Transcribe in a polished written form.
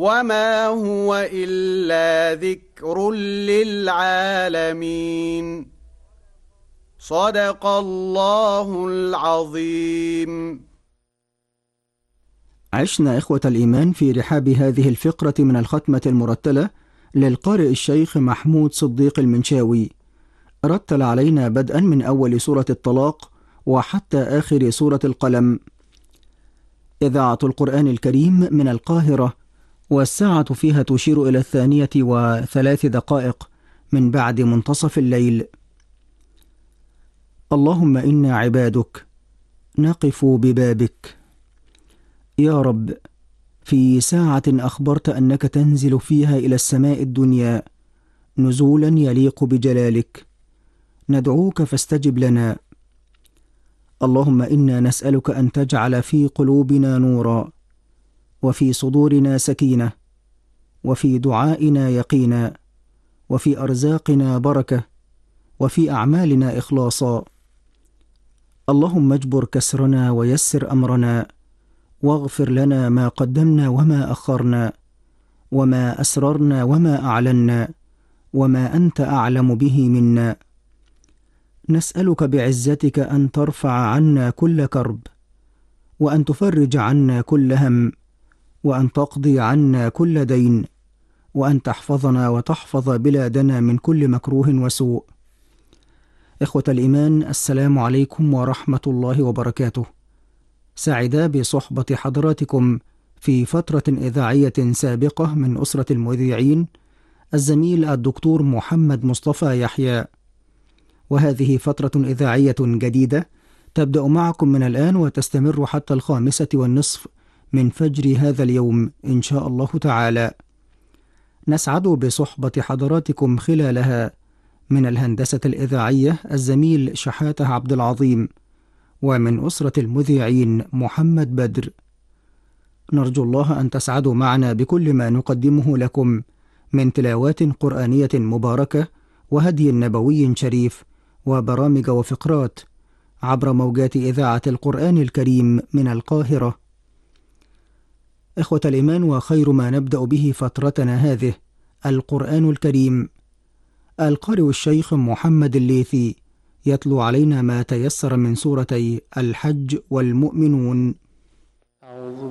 وما هو إلا ذكر للعالمين. صدق الله العظيم. عشنا إخوة الإيمان في رحاب هذه الفقرة من الختمة المرتلة للقارئ الشيخ محمود صديق المنشاوي. رتل علينا بدءا من أول سورة الطلاق وحتى آخر سورة القلم. إذاعة القرآن الكريم من القاهرة، والساعة فيها تشير إلى 2:03 من بعد منتصف الليل. اللهم إنا عبادك نقف ببابك. يا رب، في ساعة أخبرت أنك تنزل فيها إلى السماء الدنيا نزولا يليق بجلالك، ندعوك فاستجب لنا. اللهم إنا نسألك أن تجعل في قلوبنا نورا، وفي صدورنا سكينة، وفي دعائنا يقينا، وفي أرزاقنا بركة، وفي أعمالنا إخلاصا. اللهم اجبر كسرنا ويسر أمرنا، واغفر لنا ما قدمنا وما أخرنا، وما أسررنا وما أعلنا، وما أنت أعلم به منا. نسألك بعزتك أن ترفع عنا كل كرب، وأن تفرج عنا كل هم، وأن تقضي عنا كل دين، وأن تحفظنا وتحفظ بلادنا من كل مكروه وسوء. إخوة الإيمان، السلام عليكم ورحمة الله وبركاته. سعدا بصحبة حضراتكم في فترة إذاعية سابقة من أسرة المذيعين الزميل الدكتور محمد مصطفى يحيى، وهذه فترة إذاعية جديدة تبدأ معكم من الآن وتستمر حتى 5:30 من فجر هذا اليوم إن شاء الله تعالى. نسعد بصحبة حضراتكم خلالها من الهندسة الإذاعية الزميل شحاتة عبد العظيم، ومن أسرة المذيعين محمد بدر. نرجو الله أن تسعدوا معنا بكل ما نقدمه لكم من تلاوات قرآنية مباركة وهدي نبوي شريف وبرامج وفقرات عبر موجات إذاعة القرآن الكريم من القاهرة. إخوة الإيمان، وخير ما نبدأ به فترتنا هذه القرآن الكريم. القارئ الشيخ محمد الليثي يتلو علينا ما تيسر من سورتي الحج والمؤمنون.